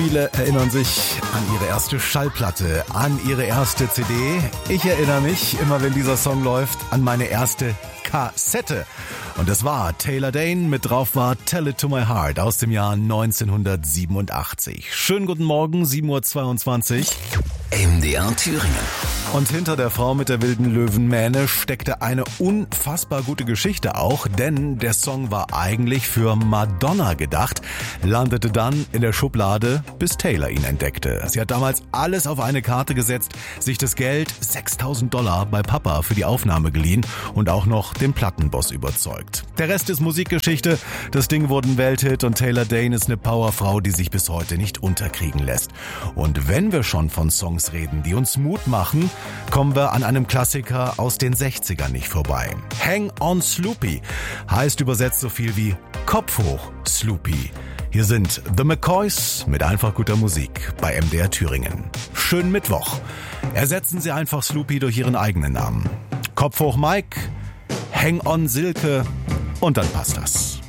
Viele erinnern sich an ihre erste Schallplatte, an ihre erste CD. Ich erinnere mich, immer wenn dieser Song läuft, an meine erste Kassette. Und es war Taylor Dayne, mit drauf war Tell It To My Heart aus dem Jahr 1987. Schönen guten Morgen, 7.22 Uhr. MDR Thüringen. Und hinter der Frau mit der wilden Löwenmähne steckte eine unfassbar gute Geschichte auch, denn der Song war eigentlich für Madonna gedacht, landete dann in der Schublade, bis Taylor ihn entdeckte. Sie hat damals alles auf eine Karte gesetzt, sich das Geld, $6.000 bei Papa für die Aufnahme geliehen und auch noch den Plattenboss überzeugt. Der Rest ist Musikgeschichte, das Ding wurde ein Welthit und Taylor Dayne ist eine Powerfrau, die sich bis heute nicht unterkriegen lässt. Und wenn wir schon von Songs reden, die uns Mut machen, kommen wir an einem Klassiker aus den 60ern nicht vorbei. Hang on Sloopy heißt übersetzt so viel wie Kopf hoch, Sloopy. Hier sind The McCoys mit einfach guter Musik bei MDR Thüringen. Schönen Mittwoch. Ersetzen Sie einfach Sloopy durch Ihren eigenen Namen. Kopf hoch Mike, Hang on Silke und dann passt das.